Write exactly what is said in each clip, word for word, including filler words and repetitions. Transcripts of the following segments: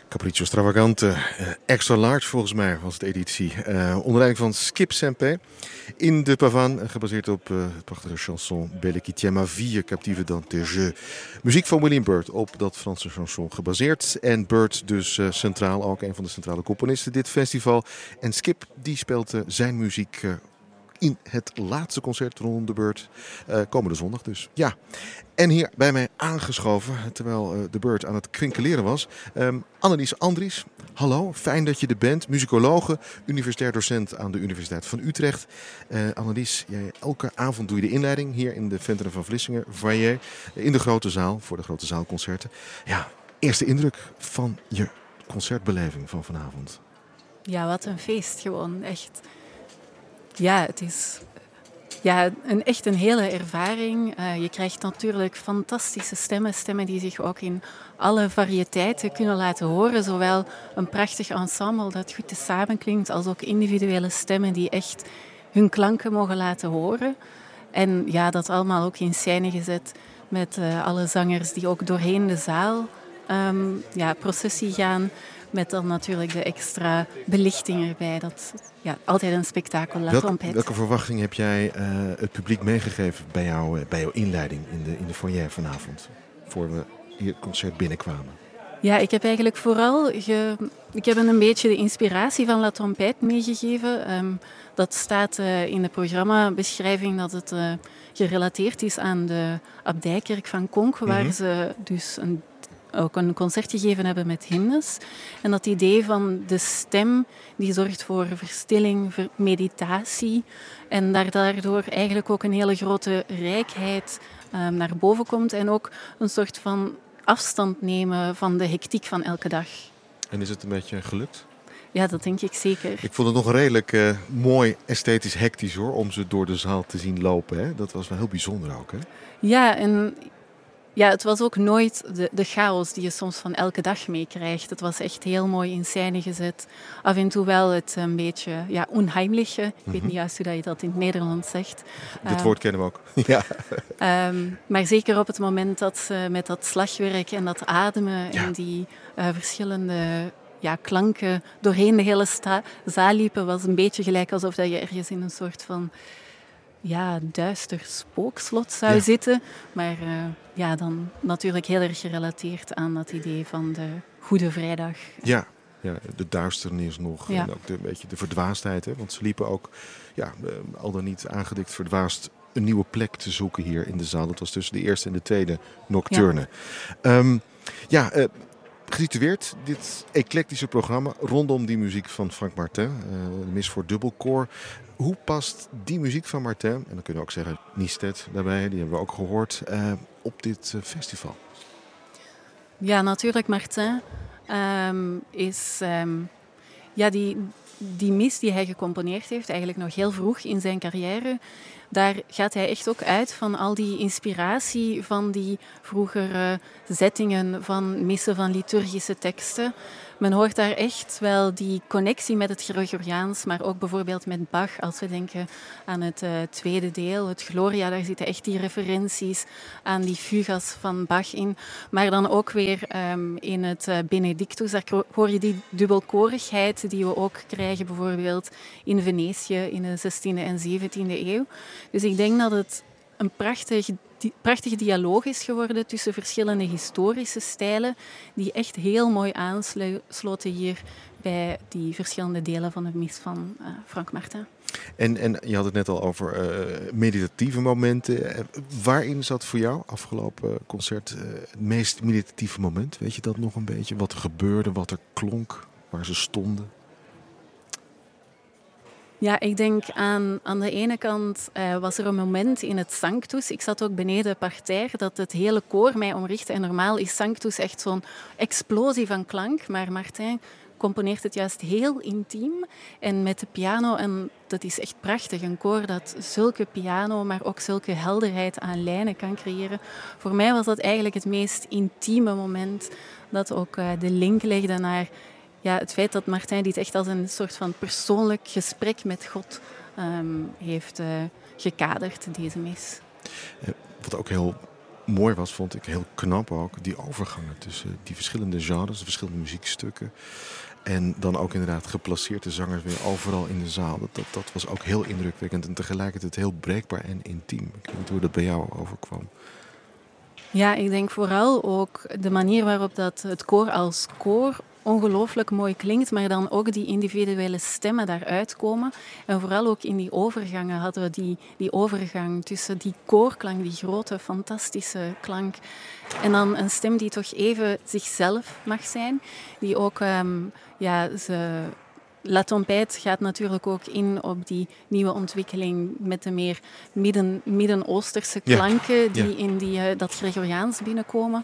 Capriccio Stravagante, uh, extra large volgens mij was de editie. Uh, onder leiding van Skip Saint-Pé. In de Pavane, uh, gebaseerd op uh, het prachtige chanson Belle qui tient ma vie, captive dans tes jeux. Muziek van William Byrd, op dat Franse chanson gebaseerd. En Byrd dus uh, centraal, ook een van de centrale componisten dit festival. En Skip die speelt uh, zijn muziek uh, in het laatste concert rond de Byrd. Uh, komende zondag dus. Ja. En hier bij mij aangeschoven, terwijl uh, de Byrd aan het kwinkeleren was, um, Annelies Andries. Hallo, fijn dat je er bent. Musicologe, universitair docent aan de Universiteit van Utrecht. Uh, Annelies, jij, elke avond doe je de inleiding hier in de Venteren van Vlissingen foyer. In de grote zaal, voor de grote zaalconcerten. Ja, eerste indruk van je concertbeleving van vanavond. Ja, wat een feest gewoon, echt. Ja, het is ja, een, echt een hele ervaring. Uh, je krijgt natuurlijk fantastische stemmen. Stemmen die zich ook in alle variëteiten kunnen laten horen. Zowel een prachtig ensemble dat goed te samenklinkt, als ook individuele stemmen die echt hun klanken mogen laten horen. En ja, dat allemaal ook in scène gezet met uh, alle zangers die ook doorheen de zaal um, ja, processie gaan. Met dan natuurlijk de extra belichting erbij. Dat ja, altijd een spektakel. La welke, welke verwachting heb jij uh, het publiek meegegeven bij, jou, uh, bij jouw inleiding in de, in de foyer vanavond? Voor we hier het concert binnenkwamen. Ja, ik heb eigenlijk vooral... Ge... Ik heb een beetje de inspiratie van La Trompette meegegeven. Um, dat staat uh, in de programmabeschrijving dat het uh, gerelateerd is aan de abdijkerk van Conques, mm-hmm. waar ze dus een ook een concert gegeven hebben met hymnes. En dat idee van de stem, die zorgt voor verstilling, voor meditatie. En daar daardoor eigenlijk ook een hele grote rijkheid um, naar boven komt. En ook een soort van afstand nemen van de hectiek van elke dag. En is het een beetje gelukt? Ja, dat denk ik zeker. Ik vond het nog redelijk uh, mooi, esthetisch hectisch hoor, om ze door de zaal te zien lopen. Hè? Dat was wel heel bijzonder ook, hè? Ja, en... Ja, het was ook nooit de, de chaos die je soms van elke dag meekrijgt. Het was echt heel mooi in scène gezet. Af en toe wel het een beetje ja, onheimliche. Ik mm-hmm. weet niet juist hoe dat je dat in het Nederlands zegt. Dit uh, woord kennen we ook. ja. um, maar zeker op het moment dat ze met dat slagwerk en dat ademen ja. en die uh, verschillende ja, klanken doorheen de hele sta- zaal liepen, was een beetje gelijk alsof dat je ergens in een soort van... ja, duister spookslot zou ja. zitten. Maar uh, ja, dan natuurlijk heel erg gerelateerd aan dat idee van de Goede Vrijdag. Ja, ja de duisternis nog ja. en ook de, een beetje de verdwaasdheid. Hè? Want ze liepen ook, ja, uh, al dan niet aangedikt verdwaasd, een nieuwe plek te zoeken hier in de zaal. Dat was tussen de eerste en de tweede nocturne. Ja, um, ja uh, gesitueerd, dit eclectische programma rondom die muziek van Frank Martin, uh, de mis voor dubbelkoor. Hoe past die muziek van Martin, en dan kunnen we ook zeggen Nistet daarbij, die hebben we ook gehoord, uh, op dit uh, festival? Ja, natuurlijk Martin um, is... Um, ja, die, die mis die hij gecomponeerd heeft, eigenlijk nog heel vroeg in zijn carrière, daar gaat hij echt ook uit van al die inspiratie van die vroegere zettingen van missen, van liturgische teksten. Men hoort daar echt wel die connectie met het Gregoriaans, maar ook bijvoorbeeld met Bach. Als we denken aan het uh, tweede deel, het Gloria, daar zitten echt die referenties aan die fugas van Bach in. Maar dan ook weer um, in het uh, Benedictus, daar hoor je die dubbelkorigheid die we ook krijgen bijvoorbeeld in Venetië in de zestiende en zeventiende eeuw. Dus ik denk dat het een prachtig, die, prachtige dialoog is geworden tussen verschillende historische stijlen die echt heel mooi aansloten hier bij die verschillende delen van de mis van uh, Frank Martin. En, en je had het net al over uh, meditatieve momenten. Uh, waarin zat voor jou afgelopen concert uh, het meest meditatieve moment? Weet je dat nog een beetje? Wat er gebeurde, wat er klonk, waar ze stonden? Ja, ik denk aan, aan de ene kant uh, was er een moment in het Sanctus. Ik zat ook beneden parterre, dat het hele koor mij omrichtte. En normaal is Sanctus echt zo'n explosie van klank. Maar Martin componeert het juist heel intiem en met de piano. En dat is echt prachtig. Een koor dat zulke piano, maar ook zulke helderheid aan lijnen kan creëren. Voor mij was dat eigenlijk het meest intieme moment dat ook uh, de link legde naar... Ja, het feit dat Martin dit echt als een soort van persoonlijk gesprek met God um, heeft uh, gekaderd, deze mis. Wat ook heel mooi was, vond ik heel knap ook, die overgangen tussen die verschillende genres, de verschillende muziekstukken. En dan ook inderdaad geplaceerde zangers weer overal in de zaal. Dat, dat, dat was ook heel indrukwekkend en tegelijkertijd heel breekbaar en intiem. Ik weet niet hoe dat bij jou overkwam. Ja, ik denk vooral ook de manier waarop dat het koor als koor ongelooflijk mooi klinkt, maar dan ook die individuele stemmen daaruit komen. En vooral ook in die overgangen hadden we die, die overgang tussen die koorklank, die grote, fantastische klank, en dan een stem die toch even zichzelf mag zijn, die ook, um, ja, ze... La Tempête gaat natuurlijk ook in op die nieuwe ontwikkeling met de meer midden, Midden-Oosterse klanken ja, die ja. in die, uh, dat Gregoriaans binnenkomen.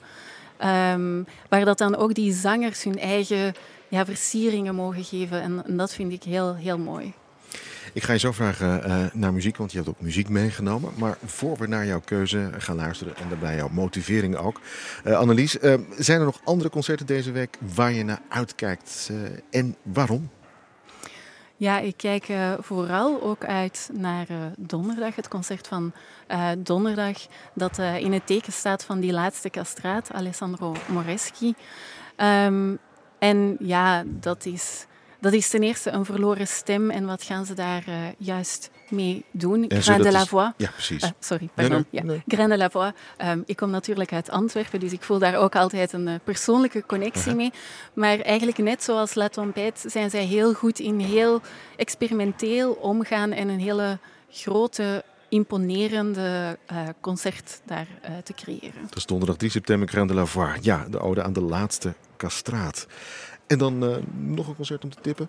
Um, waar dat dan ook die zangers hun eigen ja, versieringen mogen geven. En, en dat vind ik heel, heel mooi. Ik ga je zo vragen uh, naar muziek, want je hebt ook muziek meegenomen. Maar voor we naar jouw keuze gaan luisteren en daarbij jouw motivering ook. Uh, Annelies, uh, zijn er nog andere concerten deze week waar je naar uitkijkt uh, en waarom? Ja, ik kijk uh, vooral ook uit naar uh, donderdag, het concert van uh, donderdag, dat uh, in het teken staat van die laatste castraat, Alessandro Moreschi. Um, en ja, dat is, dat is ten eerste een verloren stem. En wat gaan ze daar uh, juist mee doen? Grain de la Voix. Ja, precies. Uh, sorry, pardon. Nee, nee, nee. Ja. Grain de la Voix. Um, ik kom natuurlijk uit Antwerpen, dus ik voel daar ook altijd een uh, persoonlijke connectie uh-huh. mee. Maar eigenlijk net zoals La Tempête zijn zij heel goed in heel experimenteel omgaan en een hele grote, imponerende uh, concert daar uh, te creëren. Dat is donderdag drie september, Grain de la Voix. Ja, de ode aan de laatste castraat. En dan uh, nog een concert om te tippen?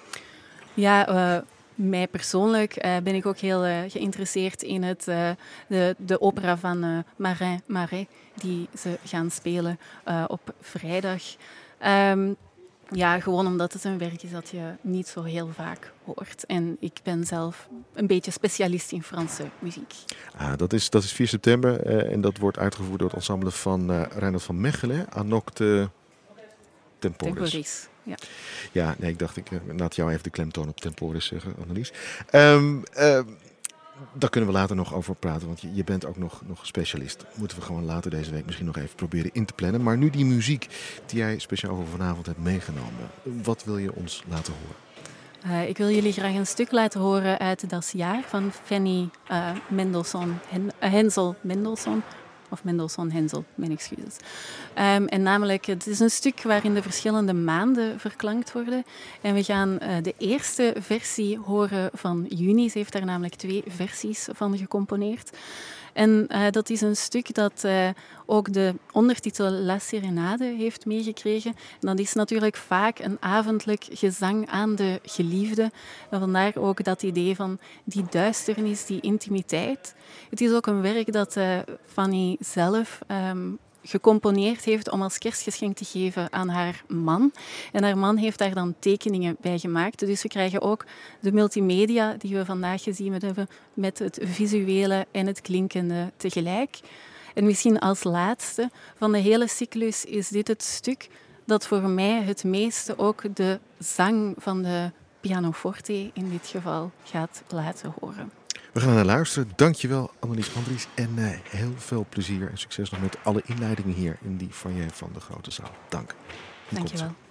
Ja, uh, mij persoonlijk uh, ben ik ook heel uh, geïnteresseerd in het, uh, de, de opera van uh, Marin Marais, die ze gaan spelen uh, op vrijdag. Um, ja, gewoon omdat het een werk is dat je niet zo heel vaak hoort. En ik ben zelf een beetje specialist in Franse muziek. Ah, dat is, dat is vier september uh, en dat wordt uitgevoerd door het ensemble van uh, Reinhard van Mechelen, Anocte Temporis. Temporis, ja. Ja, nee, ik dacht, ik laat jou even de klemtoon op Temporis zeggen, Annelies. Um, uh, daar kunnen we later nog over praten, want je, je bent ook nog, nog specialist. Moeten we gewoon later deze week misschien nog even proberen in te plannen. Maar nu die muziek die jij speciaal voor vanavond hebt meegenomen. Wat wil je ons laten horen? Uh, ik wil jullie graag een stuk laten horen uit Das Jaar van Fanny uh, Mendelssohn, Hen, uh, Hensel Mendelssohn. Of Mendelssohn Hensel, mijn excuses. Um, en namelijk, het is een stuk waarin de verschillende maanden verklankt worden. En we gaan uh, de eerste versie horen van juni. Ze heeft daar namelijk twee versies van gecomponeerd. En uh, dat is een stuk dat uh, ook de ondertitel La Serenade heeft meegekregen. En dat is natuurlijk vaak een avondelijk gezang aan de geliefde. En vandaar ook dat idee van die duisternis, die intimiteit. Het is ook een werk dat uh, Fanny zelf um, gecomponeerd heeft om als kerstgeschenk te geven aan haar man. En haar man heeft daar dan tekeningen bij gemaakt. Dus we krijgen ook de multimedia die we vandaag gezien hebben met het visuele en het klinkende tegelijk. En misschien als laatste van de hele cyclus is dit het stuk dat voor mij het meeste ook de zang van de pianoforte in dit geval gaat laten horen. We gaan naar luisteren. Dankjewel Annelies Andries en uh, heel veel plezier en succes nog met alle inleidingen hier in die foyer van de Grote Zaal. Dank. Dankjewel.